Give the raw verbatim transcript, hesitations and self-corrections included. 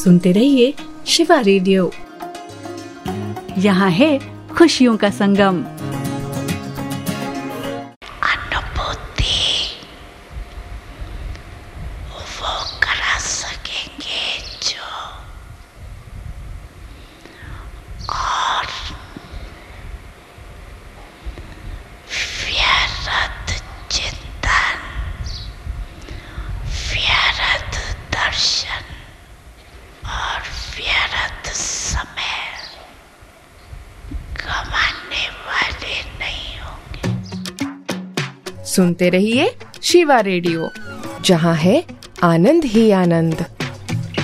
सुनते रहिए शिवा रेडियो। यहाँ है खुशियों का संगम। सुनते रहिए शिवा रेडियो, जहाँ है आनंद ही आनंद।